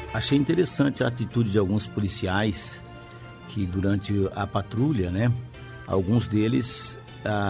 achei interessante a atitude de alguns policiais que durante a patrulha, né, alguns deles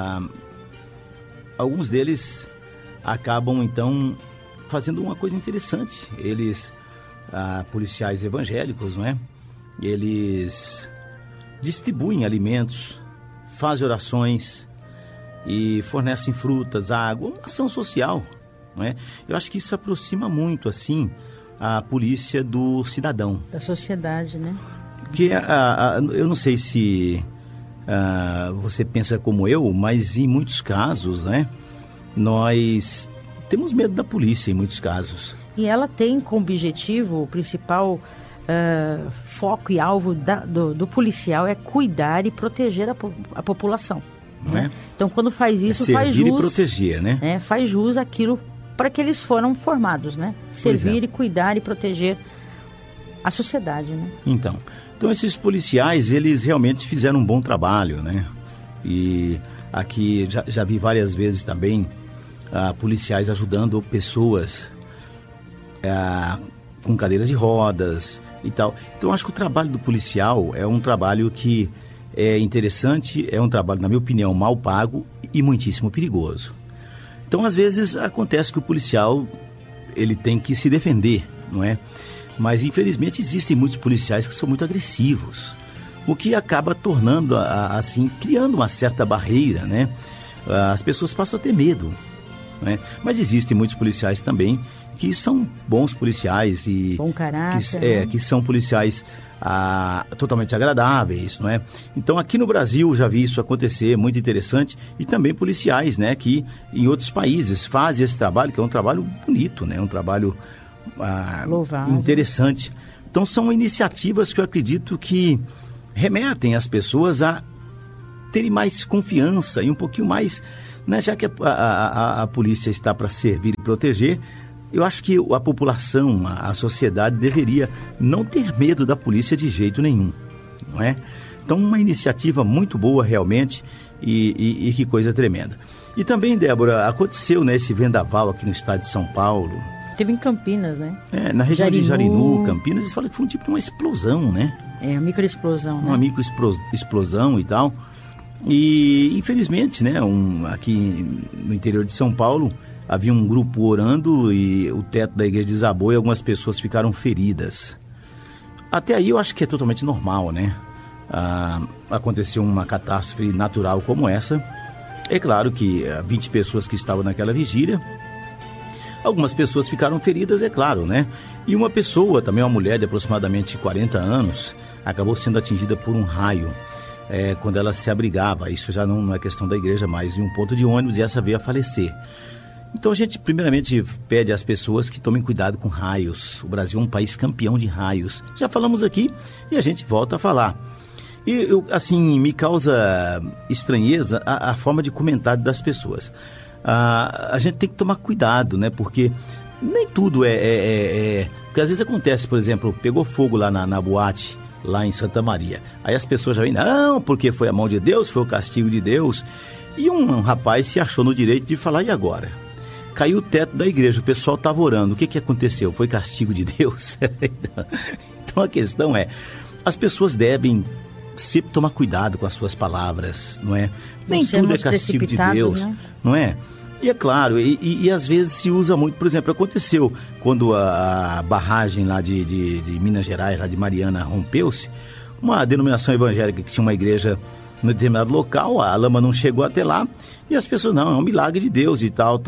acabam então fazendo uma coisa interessante. Eles, policiais evangélicos, não é? Eles distribuem alimentos, fazem orações e fornecem frutas, água, uma ação social, não é? Eu acho que isso aproxima muito, assim, a polícia do cidadão. Da sociedade, né? Porque eu não sei se você pensa como eu, mas em muitos casos, né, nós temos medo da polícia em muitos casos. E ela tem como objetivo, o principal foco e alvo do policial é cuidar e proteger a população. Né? Então, quando faz isso, faz jus... Servir e proteger, né? Faz jus àquilo para que eles foram formados, né? Servir e cuidar e proteger a sociedade, né? Então, esses policiais, eles realmente fizeram um bom trabalho, né? E aqui já vi várias vezes também policiais ajudando pessoas com cadeiras de rodas e tal. Então, acho que o trabalho do policial é um trabalho que é interessante, é um trabalho, na minha opinião, mal pago e muitíssimo perigoso. Então, às vezes, acontece que o policial, ele tem que se defender, não é? Mas, infelizmente, existem muitos policiais que são muito agressivos, o que acaba tornando, assim, criando uma certa barreira, né? As pessoas passam a ter medo, né? Mas existem muitos policiais também que são bons policiais e... Bom caráter, que são policiais totalmente agradáveis, não é? Então, aqui no Brasil, já vi isso acontecer, muito interessante, e também policiais, né, que em outros países fazem esse trabalho, que é um trabalho bonito, né, um trabalho louvável, interessante. Então, são iniciativas que eu acredito que remetem as pessoas a terem mais confiança e um pouquinho mais, né, já que a polícia está para servir e proteger. Eu acho que a população, a sociedade deveria não ter medo da polícia de jeito nenhum, não é? Então, uma iniciativa muito boa realmente e que coisa tremenda. E também, Débora, aconteceu, né, esse vendaval aqui no estado de São Paulo. Teve em Campinas, né? Na região de Jarinu, Campinas, eles falam que foi um tipo de uma explosão, né? Uma microexplosão, né? Uma microexplosão e tal. E, infelizmente, né, aqui no interior de São Paulo, havia um grupo orando e o teto da igreja desabou e algumas pessoas ficaram feridas. Até aí eu acho que é totalmente normal, né? Aconteceu uma catástrofe natural como essa. É claro que 20 pessoas que estavam naquela vigília, algumas pessoas ficaram feridas, é claro, né? E uma pessoa, também uma mulher de aproximadamente 40 anos, acabou sendo atingida por um raio quando ela se abrigava. Isso já não é questão da igreja, mas em um ponto de ônibus, e essa veio a falecer. Então a gente primeiramente pede às pessoas que tomem cuidado com raios. O Brasil é um país campeão de raios. Já falamos aqui e a gente volta a falar. E assim, me causa estranheza a forma de comentário das pessoas. A gente tem que tomar cuidado, né? Porque nem tudo porque às vezes acontece, por exemplo, pegou fogo lá na boate, lá em Santa Maria. Aí as pessoas já vêm, não, porque foi a mão de Deus, foi o castigo de Deus. E um rapaz se achou no direito de falar, e agora? Caiu o teto da igreja, o pessoal estava orando. O que aconteceu? Foi castigo de Deus? Então a questão é, as pessoas devem sempre tomar cuidado com as suas palavras, não é? Nem tudo é castigo de Deus, né? Não é? E é claro, e às vezes se usa muito, por exemplo, aconteceu quando a barragem lá de Minas Gerais, lá de Mariana, rompeu-se, uma denominação evangélica que tinha uma igreja em determinado local, a lama não chegou até lá, e as pessoas, não, é um milagre de Deus e tal.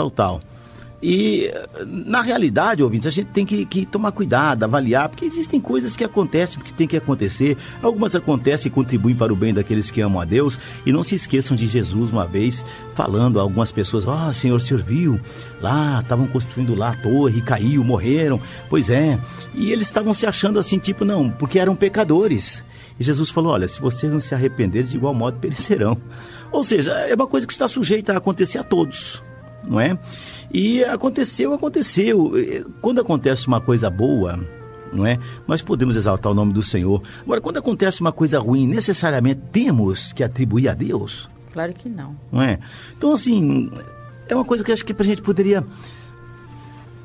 E, na realidade, ouvintes, a gente tem que tomar cuidado, avaliar, porque existem coisas que acontecem porque tem que acontecer. Algumas acontecem e contribuem para o bem daqueles que amam a Deus. E não se esqueçam de Jesus, uma vez, falando a algumas pessoas, Senhor, o senhor viu? Lá, estavam construindo lá a torre, caiu, morreram. Pois é. E eles estavam se achando assim, tipo, não, porque eram pecadores. E Jesus falou, olha, se vocês não se arrependerem, de igual modo perecerão. Ou seja, é uma coisa que está sujeita a acontecer a todos, não é? E aconteceu. Quando acontece uma coisa boa, não é? Nós podemos exaltar o nome do Senhor. Agora, quando acontece uma coisa ruim, necessariamente temos que atribuir a Deus? Claro que não. Não é? Então, assim, é uma coisa que acho que a gente poderia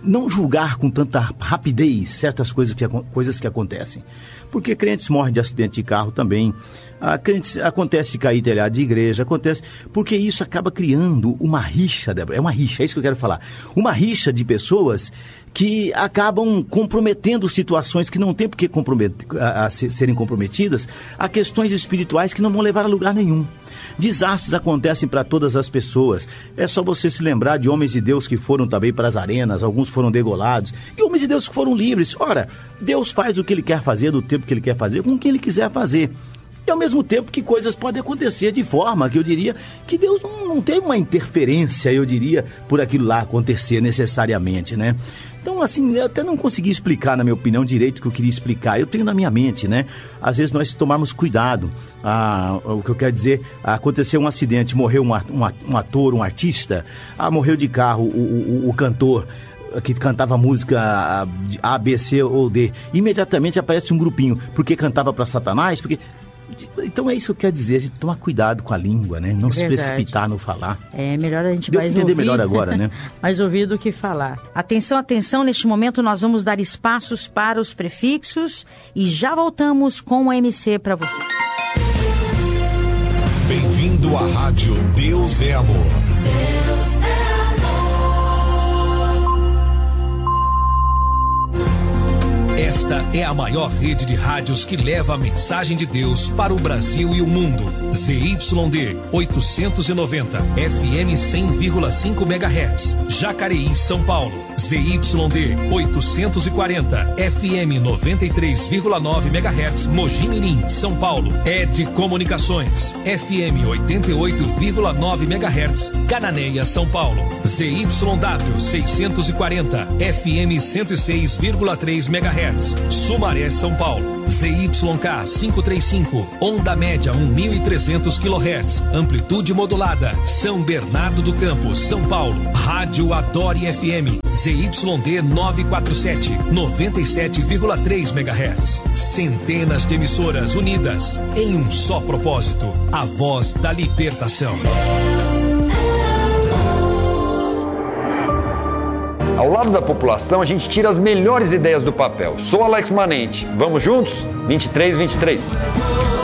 não julgar com tanta rapidez certas coisas que acontecem. Porque crentes morrem de acidente de carro também, acontece de cair telhado de igreja, acontece, porque isso acaba criando uma rixa, Débora, é isso que eu quero falar, uma rixa de pessoas que acabam comprometendo situações que não tem por que serem comprometidas, a questões espirituais que não vão levar a lugar nenhum. Desastres acontecem para todas as pessoas. É só você se lembrar de homens de Deus que foram também para as arenas, alguns foram degolados, e homens de Deus que foram livres. Ora, Deus faz o que Ele quer fazer, do tempo que Ele quer fazer, com quem Ele quiser fazer. E ao mesmo tempo que coisas podem acontecer de forma que eu diria que Deus não tem uma interferência, eu diria, por aquilo lá acontecer necessariamente, né? Então, assim, eu até não consegui explicar, na minha opinião, direito o que eu queria explicar. Eu tenho na minha mente, né? Às vezes nós tomarmos cuidado. O que eu quero dizer, aconteceu um acidente, morreu um ator, um artista, morreu de carro o cantor que cantava música A, B, C ou D. Imediatamente aparece um grupinho, porque cantava para Satanás, porque... Então é isso que eu quero dizer, a gente tomar cuidado com a língua, né? Não se precipitar no falar. É melhor a gente mais ouvir, melhor agora, né? mais ouvir do que falar. Atenção, atenção, neste momento nós vamos dar espaços para os prefixos e já voltamos com o MC para você. Bem-vindo à Rádio Deus é Amor. Deus é amor. Esta é a maior rede de rádios que leva a mensagem de Deus para o Brasil e o mundo. ZYD 890, FM 100,5 MHz, Jacareí, São Paulo. ZYD 840, FM 93,9 MHz, Mogi Mirim, São Paulo. ED Comunicações, FM 88,9 MHz, Cananéia, São Paulo. ZYW 640, FM 106,3 MHz, Sumaré, São Paulo. ZYK 535, onda média 1.300 kHz, amplitude modulada, São Bernardo do Campo, São Paulo. Rádio Adore FM, ZYD 947, 97,3 MHz. Centenas de emissoras unidas em um só propósito, a voz da libertação. Ao lado da população, a gente tira as melhores ideias do papel. Sou Alex Manente. Vamos juntos? 2323.